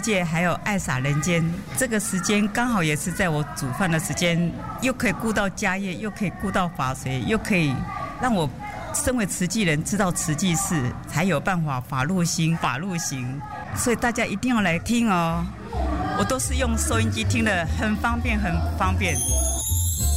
界还有爱洒人间，这个时间刚好也是在我煮饭的时间，又可以顾到家业，又可以顾到法随，又可以让我身为慈济人知道慈济事，才有办法法入心法入行，所以大家一定要来听哦。我都是用收音机听的，很方便很方便。